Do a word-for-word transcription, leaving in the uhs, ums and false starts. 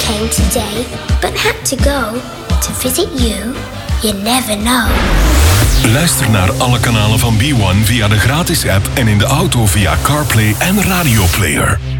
came today, but had to go to visit you. You never know. Luister naar alle kanalen van B one via de gratis app en in de auto via CarPlay en Radio Player.